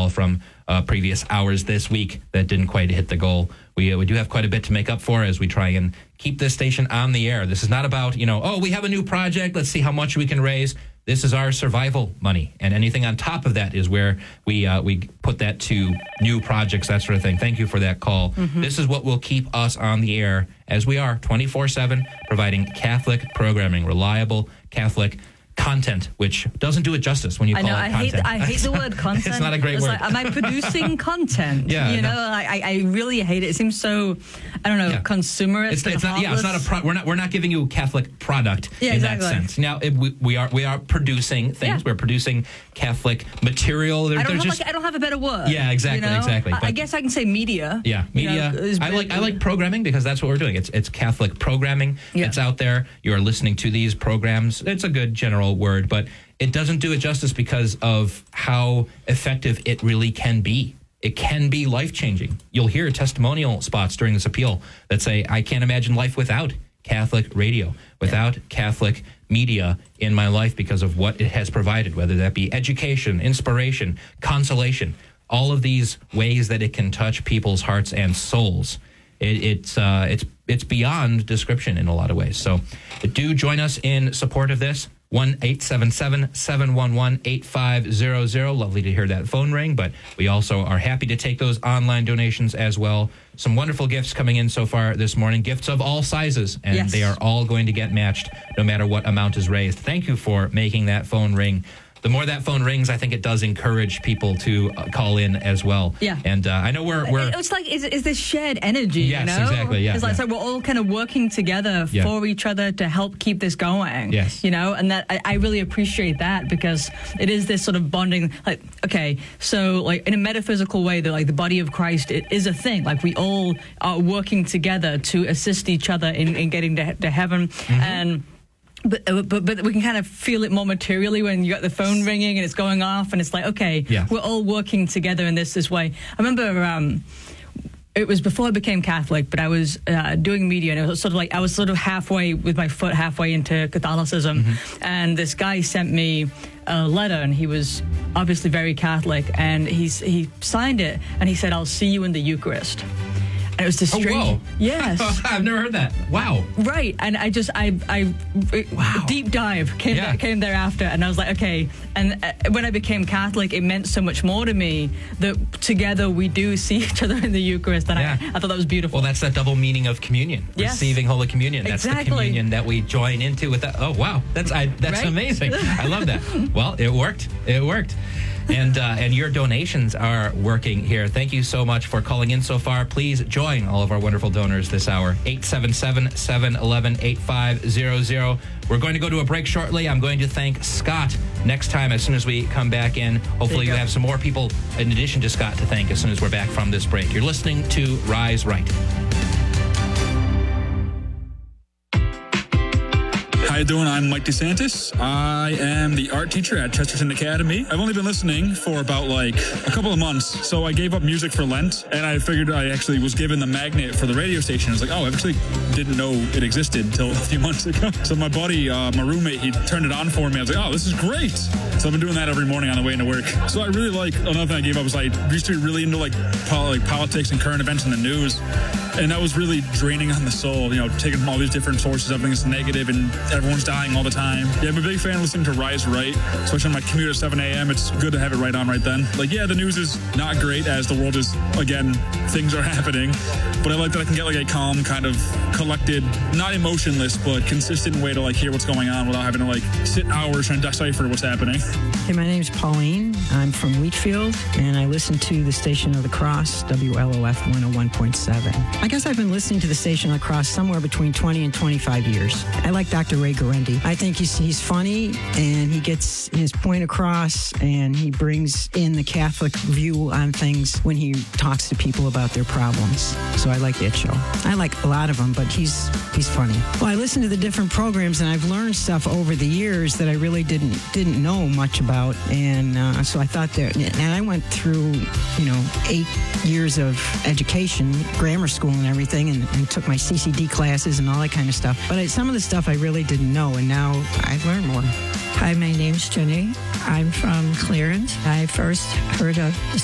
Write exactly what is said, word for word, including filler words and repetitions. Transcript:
recall from uh, previous hours this week that didn't quite hit the goal. We uh, we do have quite a bit to make up for as we try and keep this station on the air. This is not about, you know, oh, we have a new project, let's see how much we can raise. This is our survival money, and anything on top of that is where we uh, we put that to new projects, that sort of thing. Thank you for that call. Mm-hmm. This is what will keep us on the air, as we are, twenty-four seven, providing Catholic programming, reliable Catholic content, which doesn't do it justice when you call I know, it I content. Hate, I hate the word content. It's not a great it's word. Like, am I producing content? Yeah, you no. know, I, I really hate it. It seems so, I don't know, yeah. consumerist. It's, it's and not. Yeah, it's not a. Pro, we're not. We're not giving you a Catholic product yeah, in exactly. that sense. Now it, we, we are. We are producing things. Yeah. We're producing Catholic material. There, I don't have just, like, I don't have a better word. Yeah, exactly, you know? exactly. I, I guess I can say media. Yeah, media. You know, is I big. like. I like programming because that's what we're doing. It's it's Catholic programming Yeah. that's out there. You are listening to these programs. It's a good general word, but it doesn't do it justice because of how effective it really can be. It can be life-changing. You'll hear testimonial spots during this appeal that say, I can't imagine life without Catholic radio, without yeah. Catholic media in my life because of what it has provided, whether that be education, inspiration, consolation, all of these ways that it can touch people's hearts and souls. It, it's uh, it's it's beyond description in a lot of ways. So do join us in support of this. one eight seven seven, seven one one, eight five zero zero. Lovely to hear that phone ring, but we also are happy to take those online donations as well. Some wonderful gifts coming in so far this morning, gifts of all sizes, and yes. they are all going to get matched no matter what amount is raised. Thank you for making that phone ring. The more that phone rings, I think it does encourage people to uh, call in as well. Yeah. And uh, I know we're... we're it's like, it's, it's this shared energy, yes, you know? exactly, yeah. It's like, yeah. so we're all kind of working together Yeah. for each other to help keep this going. Yes. You know, and that I, I really appreciate that because it is this sort of bonding, like, okay, so like in a metaphysical way, that like the body of Christ, it is a thing. Like we all are working together to assist each other in, in getting to, to heaven. Mm-hmm. And... But, but but we can kind of feel it more materially when you got the phone ringing and it's going off and it's like, okay, yeah. we're all working together in this this way. I remember um, it was before I became Catholic, but I was uh, doing media and it was sort of like I was sort of halfway with my foot halfway into Catholicism, mm-hmm. and this guy sent me a letter and he was obviously very Catholic and he's he signed it and he said, "I'll see you in the Eucharist." And it was this strange. Oh, whoa. Yes. I've never heard that. Wow. Right. And I just, I, I, wow. deep dive came, yeah. there, came thereafter. And I was like, okay. And uh, when I became Catholic, it meant so much more to me that together we do see each other in the Eucharist. And yeah. I, I thought that was beautiful. Well, that's that double meaning of communion. Yes. Receiving Holy Communion. That's exactly. the communion that we join into with that. Oh, wow. That's, I, that's right? amazing. I love that. Well, it worked. It worked. And uh, and your donations are working here. Thank you so much for calling in so far. Please join all of our wonderful donors this hour. eight seven seven, seven one one, eight five zero zero. We're going to go to a break shortly. I'm going to thank Scott next time as soon as we come back in. Hopefully you, you have some more people in addition to Scott to thank as soon as we're back from this break. You're listening to Rise Right. How you doing? I'm Mike DeSantis. I am the art teacher at Chesterton Academy. I've only been listening for about like a couple of months, so I gave up music for Lent, and I figured I actually was given the magnet for the radio station. I was like, oh, I actually didn't know it existed until a few months ago. So my buddy, uh, my roommate, he turned it on for me. I was like, oh, this is great. So I've been doing that every morning on the way into work. So I really like, another thing I gave up was I used to be really into like, pol- like politics and current events in the news. And that was really draining on the soul, you know, taking from all these different sources, everything's negative and everyone's dying all the time. Yeah, I'm a big fan of listening to Rise Right, especially on my commute at seven a.m. It's good to have it right on right then. Like, yeah, the news is not great as the world is, again, things are happening. But I like that I can get like a calm, kind of collected, not emotionless, but consistent way to like hear what's going on without having to like sit hours trying to decipher what's happening. Hey, my name's Pauline. I'm from Wheatfield, and I listen to the Station of the Cross, W L O F one oh one point seven. I guess I've been listening to the Station of the Cross somewhere between twenty and twenty-five years. I like Doctor Ray Guarendi. I think he's he's funny, and he gets his point across, and he brings in the Catholic view on things when he talks to people about their problems. So I like that show. I like a lot of them, but he's he's funny. Well, I listen to the different programs, and I've learned stuff over the years that I really didn't didn't know much about, and uh, so I thought that. And I went through, you know, eight years of education, grammar school, and everything, and, and took my C C D classes and all that kind of stuff. But I, some of the stuff I really didn't know, and now I've learned more. Hi, my name's Jenny. I'm from Clarence. I first heard of the